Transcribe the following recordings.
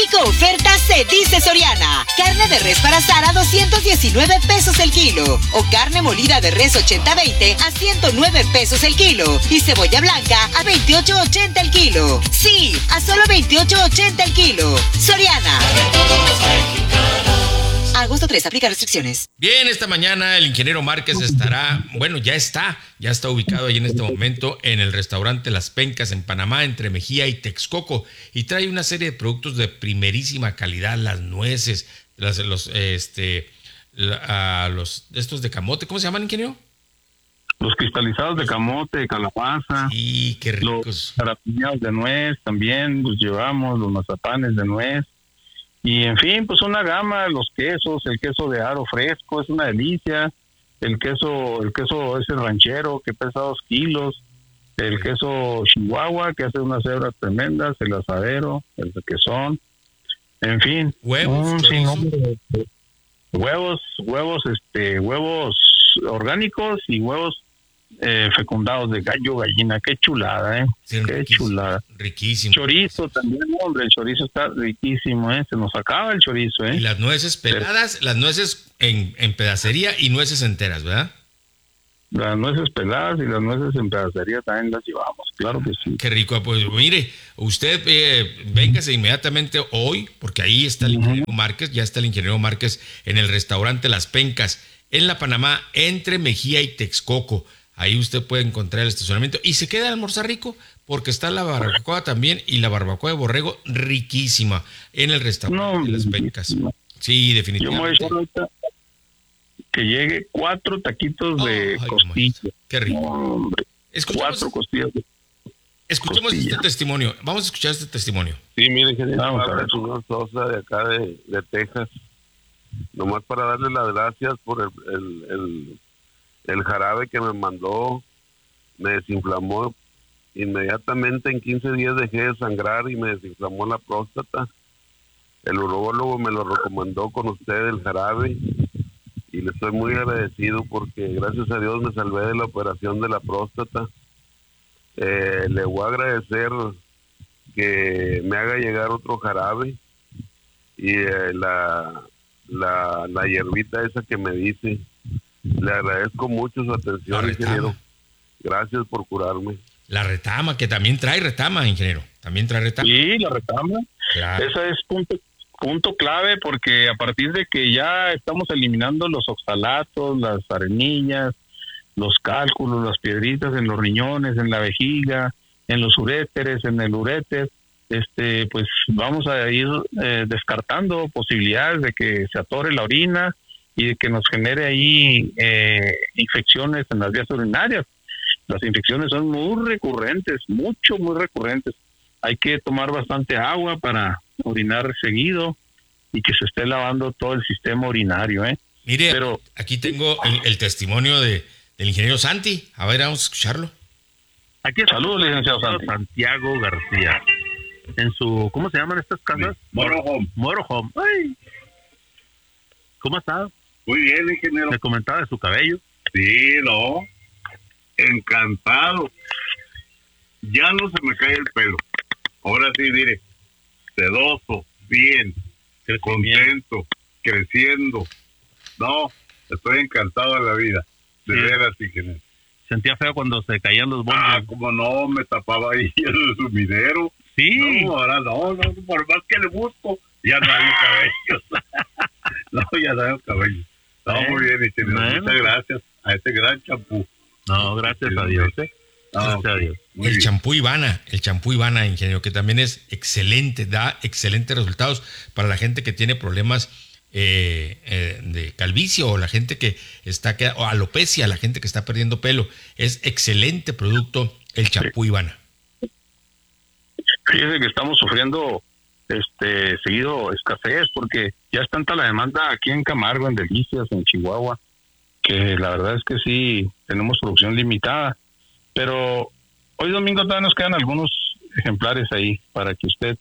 Pico oferta se dice Soriana. Carne de res para asar a 219 pesos el kilo. O carne molida de res 80-20 a 109 pesos el kilo. Y cebolla blanca a 28.80 el kilo. Sí, a solo 28.80 el kilo. Soriana. Agosto 3, aplica restricciones. Bien, esta mañana el ingeniero Márquez ya está ubicado ahí en este momento en el restaurante Las Pencas en Panamá, entre Mejía y Texcoco, y trae una serie de productos de primerísima calidad, las nueces, estos de camote, ¿cómo se llaman, ingeniero? Los cristalizados de camote, de calabaza. Sí, qué ricos. Los jalapeñados de nuez también los llevamos, los mazapanes de nuez. Y en fin, pues una gama, los quesos, el queso de aro fresco es una delicia, el queso ese ranchero que pesa 2 kilos, el queso chihuahua que hace unas hebras tremendas, el asadero, el requesón, en fin, huevos orgánicos y huevos fecundados de gallo, gallina, qué chulada, sí, qué chulada. Riquísimo. Chorizo también, hombre, el chorizo está riquísimo, se nos acaba el chorizo, Y las nueces peladas, las nueces en pedacería y nueces enteras, ¿verdad? Las nueces peladas y las nueces en pedacería también las llevamos, claro que sí. Qué rico, pues mire, usted véngase inmediatamente hoy, porque ahí está el ingeniero Márquez, ya está el ingeniero Márquez en el restaurante Las Pencas, en la Panamá, entre Mejía y Texcoco. Ahí usted puede encontrar el estacionamiento y se queda a almorzar rico porque está la barbacoa también y la barbacoa de borrego riquísima en el restaurante de Las Pencas. Sí, definitivamente. Yo me voy a echar ahorita que llegue 4 taquitos de costilla. Qué rico. Hombre, 4 costillas. Escuchemos este testimonio. Vamos a escuchar este testimonio. Sí, mire, ingeniero, el señor Sosa de acá de Texas. Nomás para darle las gracias por el jarabe que me mandó, me desinflamó inmediatamente, en 15 días dejé de sangrar y me desinflamó la próstata. El urólogo me lo recomendó con usted, el jarabe, y le estoy muy agradecido porque gracias a Dios me salvé de la operación de la próstata. Le voy a agradecer que me haga llegar otro jarabe y la hierbita esa que me dice. Le agradezco mucho su atención, ingeniero. Gracias por curarme. La retama, que también trae retama, ingeniero. También trae retama. Sí, la retama. Claro. Ese es punto clave porque a partir de que ya estamos eliminando los oxalatos, las arenillas, los cálculos, las piedritas en los riñones, en la vejiga, en los uréteres, en el uréter, pues vamos a ir descartando posibilidades de que se atore la orina y de que nos genere ahí infecciones en las vías urinarias. Las infecciones son muy recurrentes, muy recurrentes. Hay que tomar bastante agua para orinar seguido y que se esté lavando todo el sistema urinario. Mire, pero aquí tengo el testimonio del ingeniero Santi. A ver, vamos a escucharlo. Aquí está. Saludos, licenciado Santi. Santiago García. En su, ¿cómo se llaman estas casas? Moro Home. Ay. ¿Cómo está? Muy bien, ingeniero. Me comentaba de su cabello. Sí, no. Encantado. Ya no se me cae el pelo. Ahora sí, mire, sedoso, bien, contento, creciendo. No, estoy encantado de la vida. De veras, ingeniero. Sentía feo cuando se caían los bonches. Como no, me tapaba ahí el sumidero. Sí. No, ahora no, por más que le busco, ya no hay cabello. No, ya no hay cabello. No, muy bien, ingeniero. Bueno. Muchas gracias a este gran champú. No, gracias a Dios. Gracias a Dios. El champú Ivana, ingeniero, que también es excelente, da excelentes resultados para la gente que tiene problemas de calvicie o la gente que está, o alopecia, la gente que está perdiendo pelo. Es excelente producto el champú Ivana. Fíjese que estamos sufriendo seguido escasez porque ya es tanta la demanda aquí en Camargo, en Delicias, en Chihuahua, que la verdad es que sí tenemos producción limitada, pero hoy domingo todavía nos quedan algunos ejemplares ahí para que usted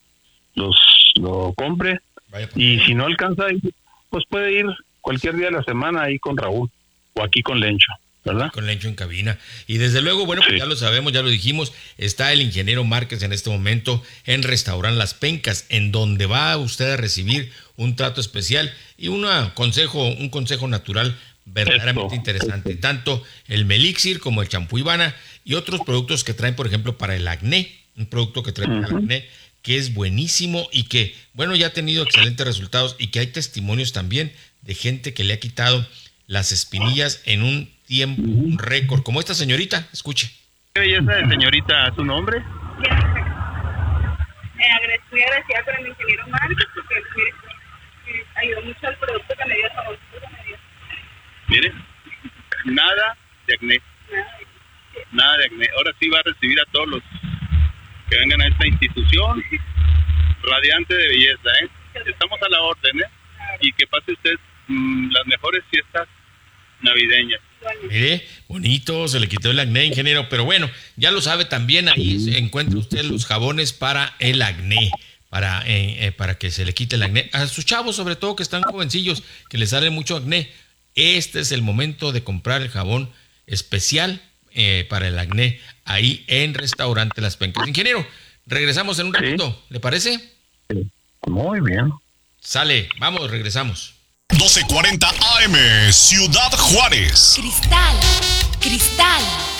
lo compre. Y si no alcanza, pues puede ir cualquier día de la semana ahí con Raúl o aquí con Lencho. ¿verdad? Con Lencho en cabina. Y desde luego, bueno, pues ya lo sabemos, ya lo dijimos, está el ingeniero Márquez en este momento en Restaurant Las Pencas, en donde va usted a recibir un trato especial y un consejo natural verdaderamente interesante. Tanto el Melixir como el champú Ivana y otros productos que traen, por ejemplo, para el acné, un producto que trae para el acné que es buenísimo y que, bueno, ya ha tenido excelentes resultados y que hay testimonios también de gente que le ha quitado las espinillas en un tiempo récord, como esta señorita, escuche. ¿Qué belleza de señorita, su nombre? Estoy agradecida con el ingeniero Márquez porque me ayudó mucho al producto que me dio, el favorito que me dio. Mire, nada de acné. Nada de acné. Ahora sí va a recibir a todos los que vengan a esta institución radiante de belleza, ¿eh? Estamos a la orden, ¿eh? Y que pase usted las mejores fiestas navideñas. Mire, bonito, se le quitó el acné, ingeniero, pero bueno, ya lo sabe también, ahí encuentra usted los jabones para el acné, para que se le quite el acné. A sus chavos, sobre todo, que están jovencillos, que les sale mucho acné, este es el momento de comprar el jabón especial para el acné, ahí en Restaurante Las Pencas. Ingeniero, regresamos en un ratito, ¿le parece? Sí. Muy bien. Sale, vamos, regresamos. 1240 AM, Ciudad Juárez. Cristal, Cristal.